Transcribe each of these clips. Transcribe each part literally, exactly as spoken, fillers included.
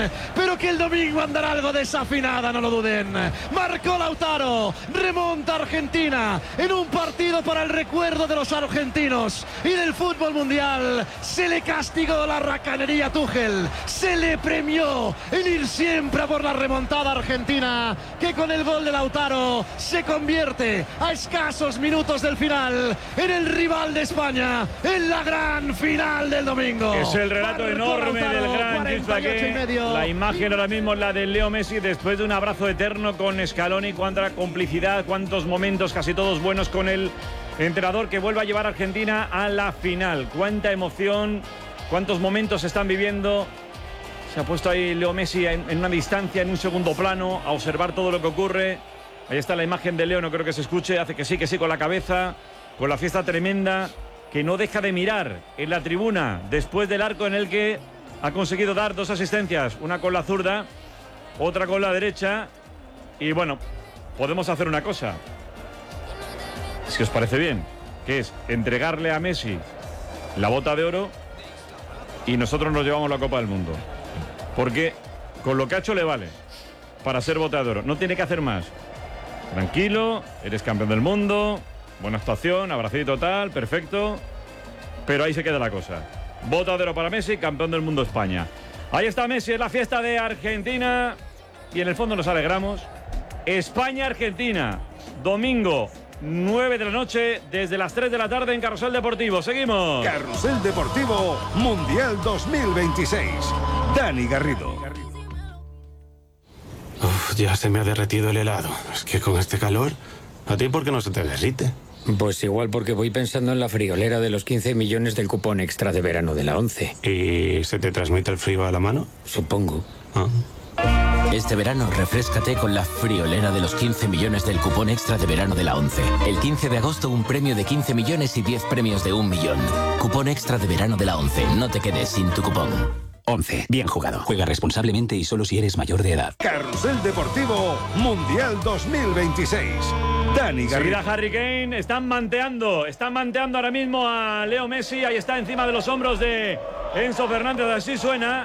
pero que el domingo andará algo desafinada, no lo duden. Marcó Lautaro, remonta Argentina en un partido para el recuerdo de los argentinos y del fútbol mundial. Se le castigó la racanería a Tuchel, se le premió en ir siempre a por la remontada argentina, que con el gol de Lautaro se convierte a escasos minutos del final en el rival de España en la gran final del domingo. Es el relato Marcó enorme Lautaro, del gran Gilles. La imagen ahora mismo es la de Leo Messi después de un abrazo eterno con Scaloni. Cuánta complicidad, cuántos momentos, casi todos buenos con el entrenador que vuelve a llevar a Argentina a la final. Cuánta emoción, cuántos momentos se están viviendo. Se ha puesto ahí Leo Messi en, en una distancia, en un segundo plano, a observar todo lo que ocurre. Ahí está la imagen de Leo, no creo que se escuche, hace que sí, que sí con la cabeza, con la fiesta tremenda, que no deja de mirar en la tribuna después del arco en el que ha conseguido dar dos asistencias, una con la zurda, otra con la derecha. Y bueno, podemos hacer una cosa, si os parece bien, que es entregarle a Messi la bota de oro y nosotros nos llevamos la Copa del Mundo. Porque con lo que ha hecho le vale para ser bota de oro, no tiene que hacer más. Tranquilo, eres campeón del mundo, buena actuación, abracito total, perfecto, pero ahí se queda la cosa. Bota de oro para Messi, campeón del mundo España. Ahí está Messi, es la fiesta de Argentina y en el fondo nos alegramos. España-Argentina, domingo nueve de la noche, desde las tres de la tarde en Carrusel Deportivo. Seguimos. Carrusel Deportivo Mundial dos mil veintiséis. Dani Garrido. Uf, ya se me ha derretido el helado. Es que con este calor, ¿a ti por qué no se te derrite? Pues igual porque voy pensando en la friolera de los quince millones del cupón extra de verano de la ONCE. ¿Y se te transmite el frío a la mano? Supongo. Ah. Este verano refréscate con la friolera de los quince millones del cupón extra de verano de la ONCE. El quince de agosto un premio de quince millones y diez premios de un millón. Cupón extra de verano de la ONCE. No te quedes sin tu cupón. ONCE. Bien jugado. Juega responsablemente y solo si eres mayor de edad. Carrusel Deportivo Mundial dos mil veintiséis. Dani Garrido. Seguida Harry Kane. Están manteando. Están manteando ahora mismo a Leo Messi. Ahí está encima de los hombros de Enzo Fernández. Así suena.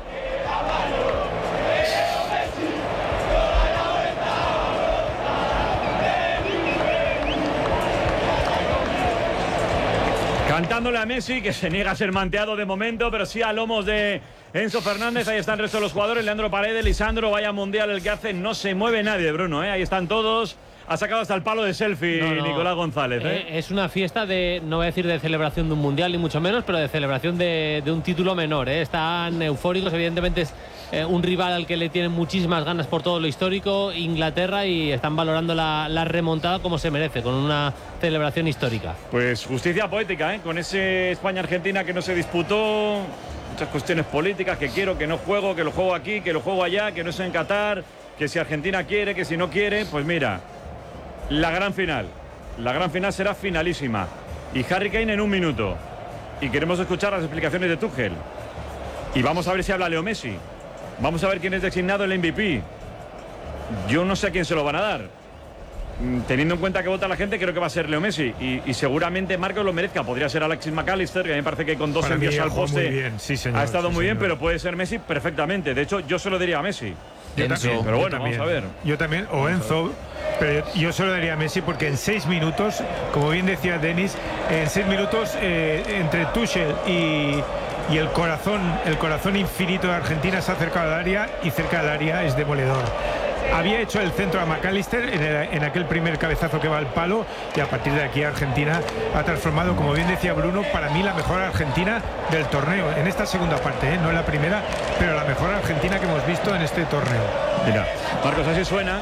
Cantándole a Messi, que se niega a ser manteado de momento, pero sí a lomos de Enzo Fernández. Ahí están el resto de los jugadores. Leandro Paredes, Lisandro, vaya mundial el que hace. No se mueve nadie, Bruno, ¿eh? Ahí están todos. Ha sacado hasta el palo de selfie no, no. Nicolás González. ¿eh? Eh, es una fiesta de, no voy a decir de celebración de un mundial, ni mucho menos, pero de celebración de, de un título menor. ¿eh? Están eufóricos, evidentemente es eh, un rival al que le tienen muchísimas ganas por todo lo histórico, Inglaterra, y están valorando la, la remontada como se merece, con una celebración histórica. Pues justicia poética, ¿eh? Con ese España-Argentina que no se disputó, muchas cuestiones políticas, que quiero, que no juego, que lo juego aquí, que lo juego allá, que no es en Qatar, que si Argentina quiere, que si no quiere, pues mira, la gran final, la gran final será finalísima. Y Harry Kane en un minuto. Y queremos escuchar las explicaciones de Tuchel. Y vamos a ver si habla Leo Messi. Vamos a ver quién es designado el M V P. Yo no sé a quién se lo van a dar. Teniendo en cuenta que vota la gente, creo que va a ser Leo Messi. Y, y seguramente Marcos lo merezca. Podría ser Alexis McAllister, que a mí me parece que con dos Para envíos mí, al poste muy bien. Sí, señor, ha estado sí, muy bien, señor. pero puede ser Messi perfectamente. De hecho, yo se lo diría a Messi. Yo también, pero bueno, yo también. vamos a ver. Yo también, o Enzo, pero yo se lo daría a Messi porque en seis minutos, como bien decía Denis, en seis minutos eh, entre Tuchel y, y el corazón, el corazón infinito de Argentina se ha acercado al área y cerca del área es demoledor. Había hecho el centro a McAllister en, el, en aquel primer cabezazo que va al palo y a partir de aquí Argentina ha transformado, como bien decía Bruno, para mí la mejor Argentina del torneo, en esta segunda parte, ¿eh? No en la primera, pero la mejor Argentina que hemos visto en este torneo. Mira, Marcos, así suena.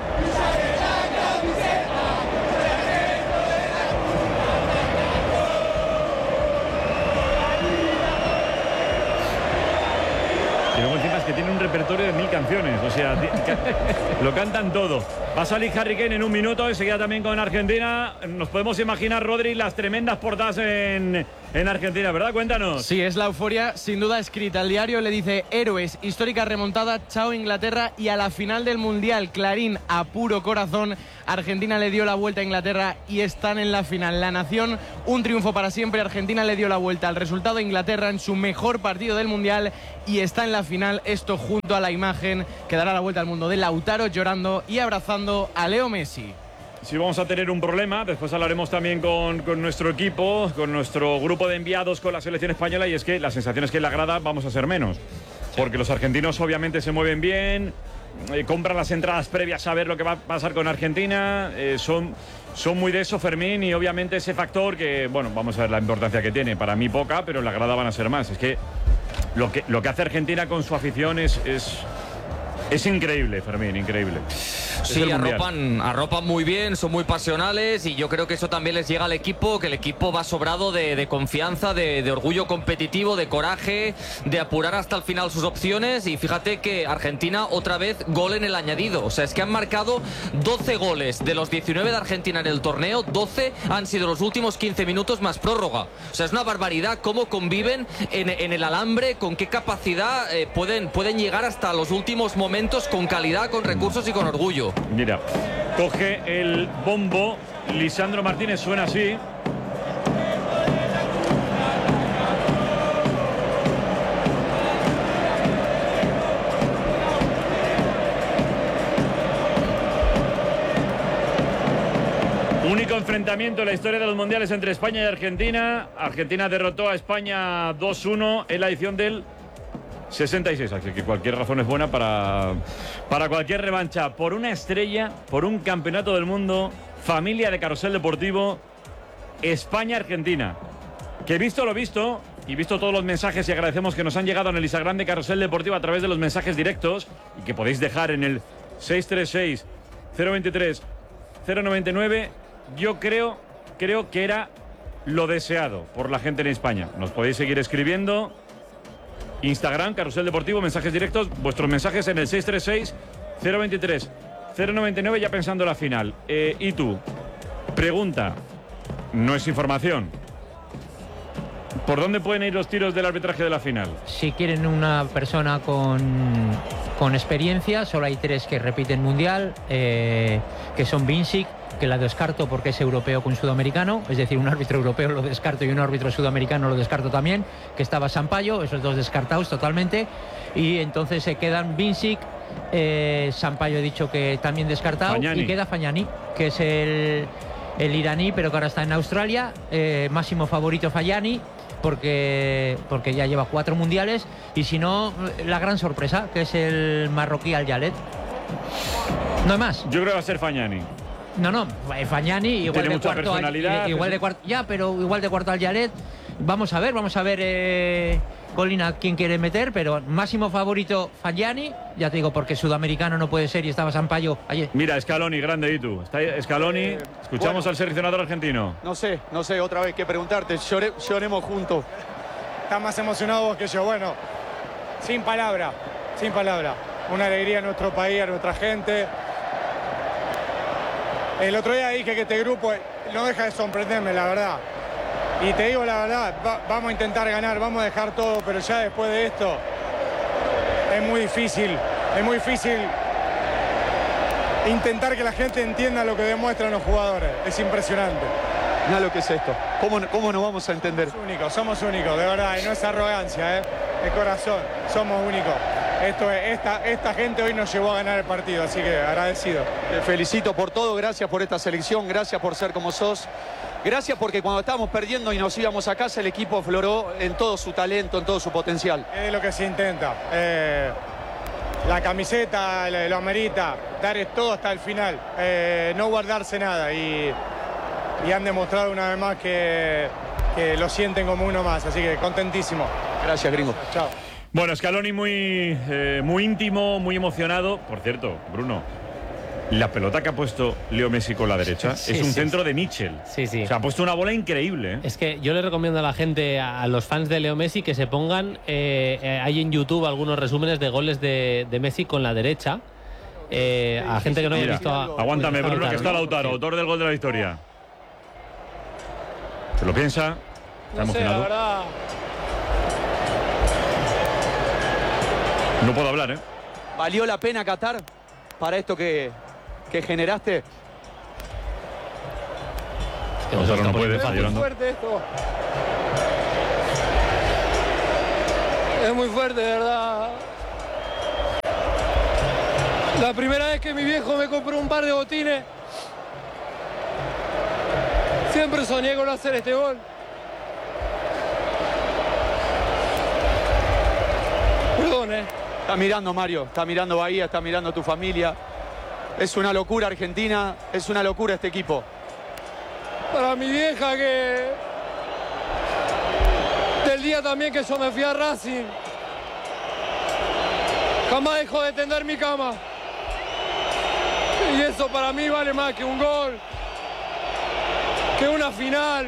Y luego encima es que tiene un repertorio de mil canciones, o sea, lo cantan todo. Va a salir Harry Kane en un minuto, enseguida también con Argentina. Nos podemos imaginar, Rodri, las tremendas portadas en, en Argentina, ¿verdad? Cuéntanos. Sí, es la euforia sin duda escrita. El diario le dice héroes, histórica remontada, chao Inglaterra, y a la final del Mundial, Clarín a puro corazón, Argentina le dio la vuelta a Inglaterra y están en la final. La nación, un triunfo para siempre. Argentina le dio la vuelta al resultado a Inglaterra en su mejor partido del Mundial y está en la final. Esto junto a la imagen que dará la vuelta al mundo de Lautaro llorando y abrazando a Leo Messi. Sí, vamos a tener un problema. Después hablaremos también con, con nuestro equipo, con nuestro grupo de enviados con la selección española, y es que las sensaciones que en la grada vamos a ser menos. Porque los argentinos obviamente se mueven bien, eh, compran las entradas previas a ver lo que va a pasar con Argentina, eh, son, son muy de eso, Fermín, y obviamente ese factor que, bueno, vamos a ver la importancia que tiene. Para mí poca, pero en la grada van a ser más. Es que lo que, lo que hace Argentina con su afición es... es Es increíble, Fermín, increíble. Sí, arropan, arropan muy bien, son muy pasionales y yo creo que eso también les llega al equipo, que el equipo va sobrado de, de confianza, de, de orgullo competitivo, de coraje, de apurar hasta el final sus opciones. Y fíjate que Argentina otra vez gol en el añadido. O sea, es que han marcado doce goles de los diecinueve de Argentina en el torneo, doce han sido los últimos quince minutos más prórroga. O sea, es una barbaridad cómo conviven en, en el alambre, con qué capacidad eh, pueden, pueden llegar hasta los últimos momentos, con calidad, con recursos y con orgullo. Mira, coge el bombo Lisandro Martínez, suena así. Único enfrentamiento en la historia de los mundiales entre España y Argentina. Argentina derrotó a España dos uno en la edición del sesenta y seis, así que cualquier razón es buena para, para cualquier revancha. Por una estrella, por un campeonato del mundo, familia de Carrusel Deportivo, España-Argentina. Que visto lo visto, y visto todos los mensajes, y agradecemos que nos han llegado en el Instagram de Carrusel Deportivo a través de los mensajes directos, y que podéis dejar en el seis tres seis, cero dos tres, cero nueve nueve, yo creo, creo que era lo deseado por la gente en España. Nos podéis seguir escribiendo. Instagram, Carrusel Deportivo, mensajes directos, vuestros mensajes en el seis tres seis, cero dos tres, cero nueve nueve, ya pensando en la final. Eh, ¿Y tú? Pregunta, no es información. ¿Por dónde pueden ir los tiros del arbitraje de la final? Si quieren una persona con, con experiencia, solo hay tres que repiten mundial, eh, que son Vincic, que la descarto porque es europeo con sudamericano, es decir, un árbitro europeo lo descarto y un árbitro sudamericano lo descarto también, que estaba Sampaio, esos dos descartados totalmente, y entonces se quedan Vincic, eh, Sampaio he dicho que también descartado, Fagnani. Y queda Fagnani, que es el, el iraní, pero que ahora está en Australia, eh, máximo favorito Fagnani, porque, porque ya lleva cuatro mundiales, y si no, la gran sorpresa, que es el marroquí Al-Yalet. No hay más. Yo creo que va a ser Fagnani. No, no, Fagnani igual de cuarto al, igual de cuarto, ya, pero igual de cuarto al Yalet. Vamos a ver, vamos a ver eh, Colin a quién quiere meter, pero máximo favorito Fagnani, ya te digo, porque sudamericano no puede ser y estaba Sampaio ayer. Mira, Scaloni, grande, ¿y tú? Está Scaloni, eh, escuchamos bueno, al seleccionador argentino. No sé, no sé, otra vez qué preguntarte, Llore, lloremos juntos. Estás más emocionado vos que yo, bueno, sin palabra, sin palabra. Una alegría a nuestro país, a nuestra gente. El otro día dije que este grupo no deja de sorprenderme, la verdad. Y te digo la verdad, va, vamos a intentar ganar, vamos a dejar todo, pero ya después de esto es muy difícil, es muy difícil intentar que la gente entienda lo que demuestran los jugadores. Es impresionante. Mira lo que es esto. ¿Cómo, cómo nos vamos a entender? Somos únicos, somos únicos, de verdad, y no es arrogancia, ¿eh? De corazón, somos únicos. Esto es, esta, esta gente hoy nos llevó a ganar el partido, así que agradecido. Te felicito por todo, gracias por esta selección, gracias por ser como sos. Gracias porque cuando estábamos perdiendo y nos íbamos a casa, el equipo afloró en todo su talento, en todo su potencial. Es lo que se intenta. Eh, la camiseta lo amerita, dar todo hasta el final, eh, no guardarse nada. Y, y han demostrado una vez más que, que lo sienten como uno más, así que contentísimo. Gracias, gringo. Chao. Bueno, Scaloni muy, eh, muy íntimo, muy emocionado. Por cierto, Bruno, la pelota que ha puesto Leo Messi con la derecha sí, es un sí, centro sí. de Mitchell. Sí, sí. O sea, ha puesto una bola increíble. ¿eh? Es que yo le recomiendo a la gente, a los fans de Leo Messi, que se pongan, eh, eh, hay en YouTube algunos resúmenes de goles de, de Messi con la derecha. Eh, a gente que no haya Mira, visto... A, aguántame, Bruno, Lautaro, que está Lautaro, sí. autor del gol de la victoria. Se lo piensa. ¿Está no sé, la verdad. No puedo hablar, ¿eh? ¿Valió la pena Qatar para esto que, que generaste? Gonzalo no puede, está Es muy llorando. fuerte esto. Es muy fuerte, de verdad. La primera vez que mi viejo me compró un par de botines, siempre soñé con hacer este gol. Perdón, eh. Está mirando Mario, está mirando Bahía, está mirando tu familia. Es una locura Argentina, es una locura este equipo. Para mi vieja que... Del día también que yo me fui a Racing. Jamás dejó de tender mi cama. Y eso para mí vale más que un gol, que una final.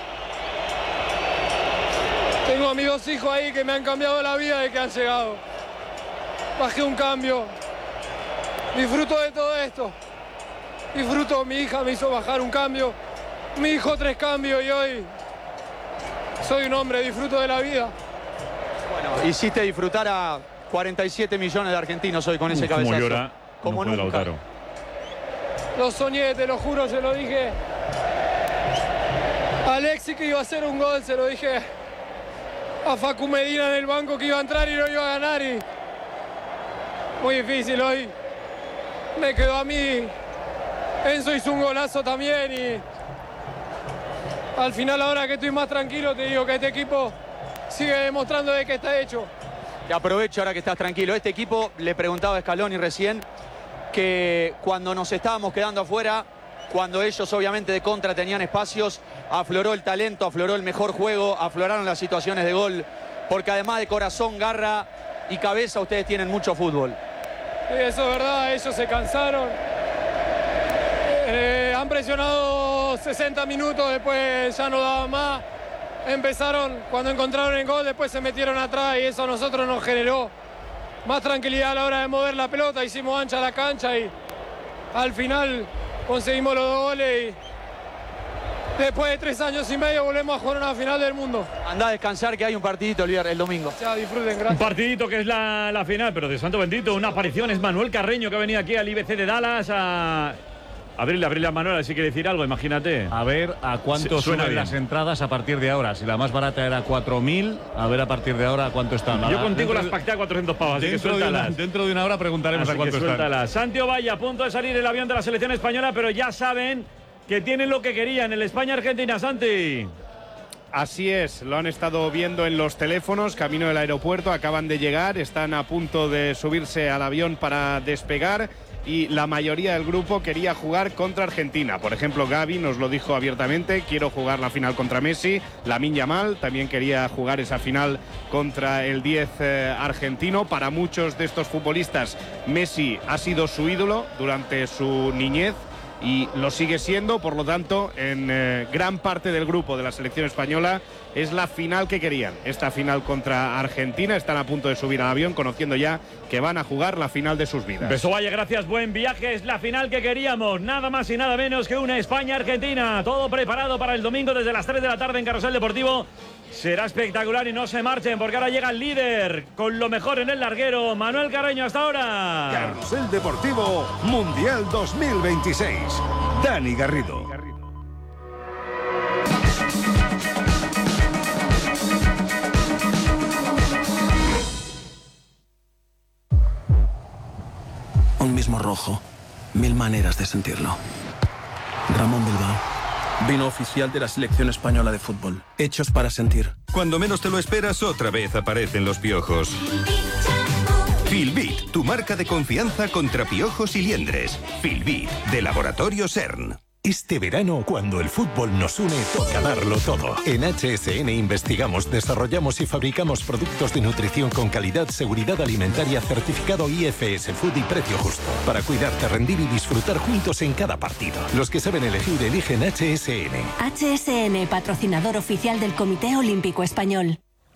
Tengo a mis dos hijos ahí que me han cambiado la vida de que han llegado. Bajé un cambio. Disfruto de todo esto. Disfruto, mi hija me hizo bajar un cambio. Mi hijo tres cambios y hoy soy un hombre, disfruto de la vida. Bueno, hiciste disfrutar a cuarenta y siete millones de argentinos hoy con ese Uf, cabezazo. Como llora, Como no puede nunca. Lautaro. Lo soñé, te lo juro, se lo dije. A Alexis que iba a hacer un gol, se lo dije a Facu Medina en el banco que iba a entrar y no iba a ganar. Y muy difícil hoy. Me quedó a mí. Enzo hizo un golazo también y al final, ahora que estoy más tranquilo, te digo que este equipo sigue demostrando de que está hecho. Te aprovecho ahora que estás tranquilo. Este equipo, le preguntaba a Scaloni recién, que cuando nos estábamos quedando afuera, cuando ellos obviamente de contra tenían espacios, afloró el talento, afloró el mejor juego, afloraron las situaciones de gol, porque además de corazón, garra y cabeza, ustedes tienen mucho fútbol. Sí, eso es verdad, ellos se cansaron. Eh, han presionado sesenta minutos, después ya no daban más. Empezaron, cuando encontraron el gol, después se metieron atrás y eso a nosotros nos generó más tranquilidad a la hora de mover la pelota. Hicimos ancha la cancha y al final conseguimos los dos goles y después de tres años y medio volvemos a jugar una final del mundo. Andá a descansar que hay un partidito el, el domingo. Ya, disfruten, Un gracias. partidito que es la, la final, pero de santo bendito, una aparición es Manuel Carreño, que ha venido aquí al I B C de Dallas a abrirle, abrirle a Manuel, si quiere decir algo, imagínate. A ver a cuánto Suena suben bien. las entradas a partir de ahora. Si la más barata era cuatro mil, a ver a partir de ahora a cuánto están. Yo Ahora, contigo dentro las de- pacté a cuatrocientos pavos, así que Dentro de, una, suéltalas. dentro de una hora preguntaremos Así a cuánto que están. suéltalas. Santi Ovalla, a punto de salir el avión de la selección española, pero ya saben que tienen lo que querían, el España-Argentina, Santi. Así es, lo han estado viendo en los teléfonos, camino del aeropuerto, acaban de llegar, están a punto de subirse al avión para despegar y la mayoría del grupo quería jugar contra Argentina. Por ejemplo, Gavi nos lo dijo abiertamente, quiero jugar la final contra Messi. Lamine Yamal también quería jugar esa final contra el diez eh, argentino. Para muchos de estos futbolistas, Messi ha sido su ídolo durante su niñez y lo sigue siendo, por lo tanto, en eh, gran parte del grupo de la selección española es la final que querían. Esta final contra Argentina, están a punto de subir al avión, conociendo ya que van a jugar la final de sus vidas. Beso Valle, gracias, buen viaje, es la final que queríamos, nada más y nada menos que una España-Argentina, todo preparado para el domingo desde las tres de la tarde en Carrusel Deportivo. Será espectacular y no se marchen porque ahora llega el líder con lo mejor en el larguero, Manuel Carreño, hasta ahora. Carrusel Deportivo Mundial dos mil veintiséis. Dani Garrido. Un mismo rojo, mil maneras de sentirlo. Ramón Bilbao, vino oficial de la selección española de fútbol. Hechos para sentir. Cuando menos te lo esperas, otra vez aparecen los piojos. Filbit, tu marca de confianza contra piojos y liendres. Filbit, de Laboratorio CERN. Este verano, cuando el fútbol nos une, toca darlo todo. En H S N investigamos, desarrollamos y fabricamos productos de nutrición con calidad, seguridad alimentaria, certificado I F S Food y precio justo. Para cuidarte, rendir y disfrutar juntos en cada partido. Los que saben elegir, eligen H S N. H S N, patrocinador oficial del Comité Olímpico Español.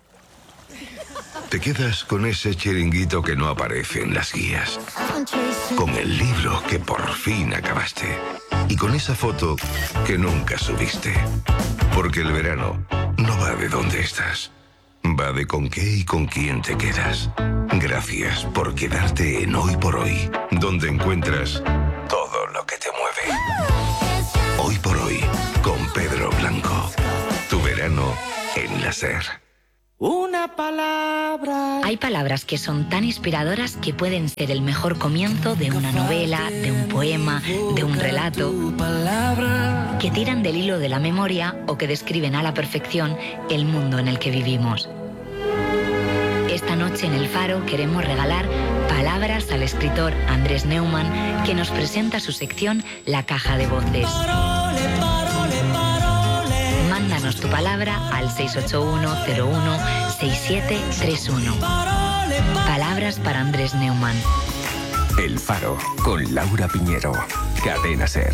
Te quedas con ese chiringuito que no aparece en las guías. Con el libro que por fin acabaste. Y con esa foto que nunca subiste. Porque el verano no va de dónde estás. Va de con qué y con quién te quedas. Gracias por quedarte en Hoy por Hoy, donde encuentras todo lo que te mueve. Hoy por Hoy, con Pedro Blanco. Tu verano en la SER. Una palabra. Hay palabras que son tan inspiradoras que pueden ser el mejor comienzo de una novela, de un poema, de un relato, que tiran del hilo de la memoria o que describen a la perfección el mundo en el que vivimos. Esta noche en El Faro queremos regalar palabras al escritor Andrés Neumann, que nos presenta su sección La Caja de Voces. Mándanos tu palabra al seis ocho uno cero uno seis siete tres uno. Palabras para Andrés Neumann. El Faro, con Laura Piñero. Cadena SER.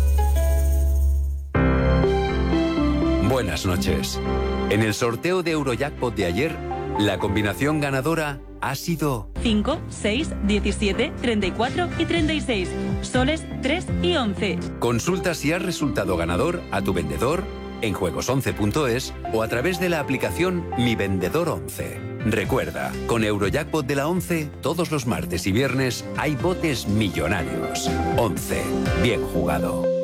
Buenas noches. En el sorteo de Eurojackpot de ayer, la combinación ganadora ha sido cinco, seis, diecisiete, treinta y cuatro y treinta y seis. Soles tres y once. Consulta si has resultado ganador a tu vendedor en juegos once punto es o a través de la aplicación Mi Vendedor once. Recuerda, con Eurojackpot de la once, todos los martes y viernes hay botes millonarios. once. Bien jugado.